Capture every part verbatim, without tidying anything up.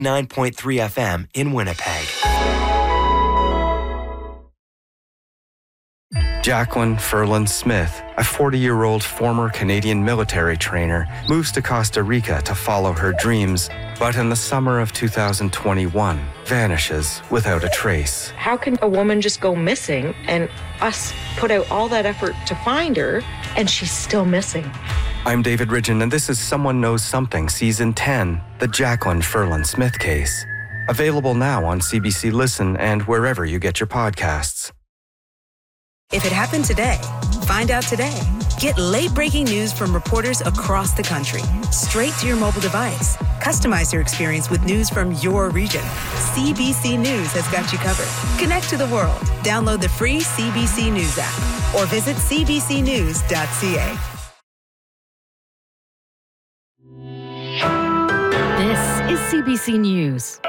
nine point three F M in Winnipeg. Jacqueline Ferland Smith, a forty-year-old former Canadian military trainer, moves to Costa Rica to follow her dreams, but in the summer of two thousand twenty-one, vanishes without a trace. How can a woman just go missing and us put out all that effort to find her and she's still missing? I'm David Ridgen, and this is Someone Knows Something, Season ten, the Jacqueline Ferland Smith case. Available now on C B C Listen and wherever you get your podcasts. If it happened today, find out today. Get late-breaking news from reporters across the country, straight to your mobile device. Customize your experience with news from your region. C B C News has got you covered. Connect to the world. Download the free C B C News app or visit c b c news dot c a. This is C B C News.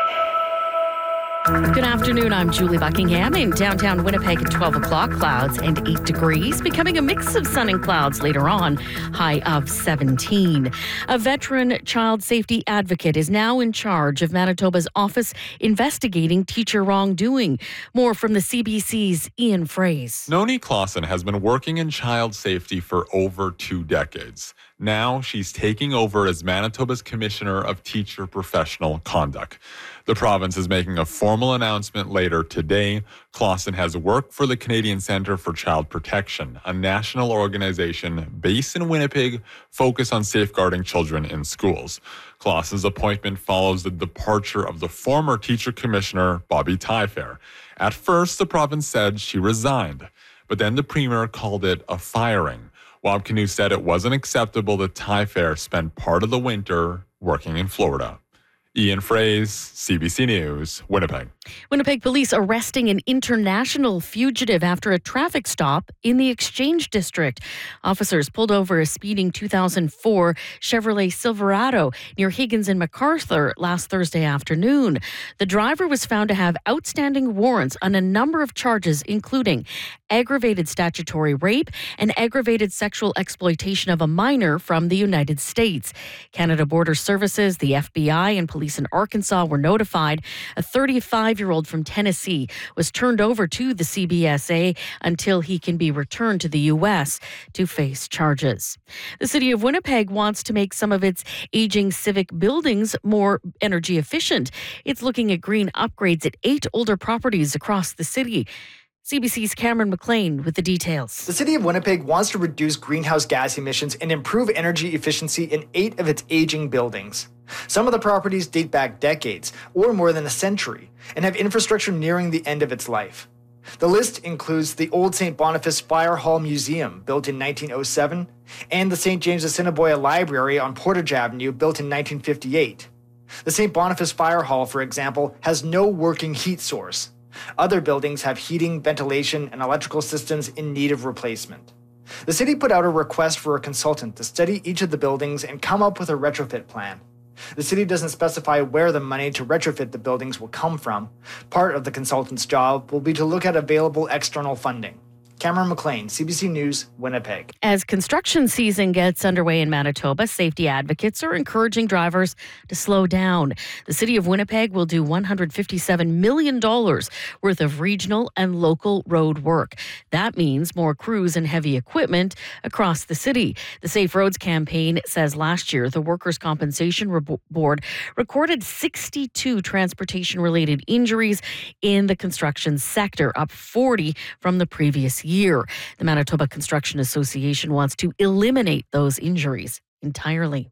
Good afternoon, I'm Julie Buckingham in downtown Winnipeg at twelve o'clock. Clouds and eight degrees, becoming a mix of sun and clouds later on, high of seventeen. A veteran child safety advocate is now in charge of Manitoba's office investigating teacher wrongdoing. More from the C B C's Ian Fraze. Noni Clausen has been working in child safety for over two decades. Now she's taking over as Manitoba's Commissioner of Teacher Professional Conduct. The province is making a formal announcement later today. Clausen has worked for the Canadian Centre for Child Protection, a national organization based in Winnipeg focused on safeguarding children in schools. Clausen's appointment follows the departure of the former teacher commissioner, Bobby Taillefer. At first, the province said she resigned, but then the premier called it a firing. Wab Kinew said it wasn't acceptable that Taillefer spent part of the winter working in Florida. Ian Fraze, C B C News, Winnipeg. Winnipeg police arresting an international fugitive after a traffic stop in the Exchange District. Officers pulled over a speeding two thousand four Chevrolet Silverado near Higgins and MacArthur last Thursday afternoon. The driver was found to have outstanding warrants on a number of charges, including aggravated statutory rape and aggravated sexual exploitation of a minor from the United States. Canada Border Services, the F B I, and police in Arkansas were notified. A thirty-five-year-old from Tennessee was turned over to the C B S A until he can be returned to the U S to face charges. The city of Winnipeg wants to make some of its aging civic buildings more energy efficient. It's looking at green upgrades at eight older properties across the city. C B C's Cameron McLean with the details. The City of Winnipeg wants to reduce greenhouse gas emissions and improve energy efficiency in eight of its aging buildings. Some of the properties date back decades, or more than a century, and have infrastructure nearing the end of its life. The list includes the old Saint Boniface Fire Hall Museum, built in nineteen oh seven, and the Saint James Assiniboia Library on Portage Avenue, built in nineteen fifty-eight. The Saint Boniface Fire Hall, for example, has no working heat source. Other buildings have heating, ventilation, and electrical systems in need of replacement. The city put out a request for a consultant to study each of the buildings and come up with a retrofit plan. The city doesn't specify where the money to retrofit the buildings will come from. Part of the consultant's job will be to look at available external funding. Cameron McLean, C B C News, Winnipeg. As construction season gets underway in Manitoba, safety advocates are encouraging drivers to slow down. The city of Winnipeg will do one hundred fifty-seven million dollars worth of regional and local road work. That means more crews and heavy equipment across the city. The Safe Roads campaign says last year the Workers' Compensation Re- Board recorded sixty-two transportation-related injuries in the construction sector, up forty from the previous year. Year. The Manitoba Construction Association wants to eliminate those injuries entirely.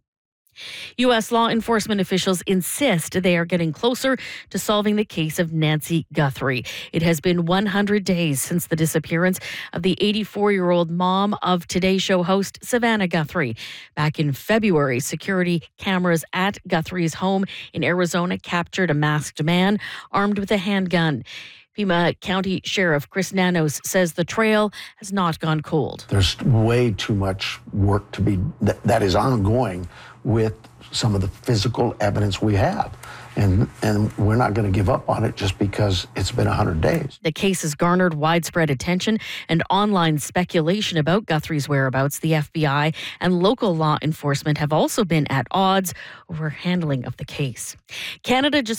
U S law enforcement officials insist they are getting closer to solving the case of Nancy Guthrie. It has been one hundred days since the disappearance of the eighty-four-year-old mom of Today Show host Savannah Guthrie. Back in February, security cameras at Guthrie's home in Arizona captured a masked man armed with a handgun. Pima County Sheriff Chris Nanos says the trail has not gone cold. There's way too much work to be that, that is ongoing with some of the physical evidence we have. And, and we're not going to give up on it just because it's been one hundred days. The case has garnered widespread attention and online speculation about Guthrie's whereabouts. The F B I and local law enforcement have also been at odds over handling of the case. Canada just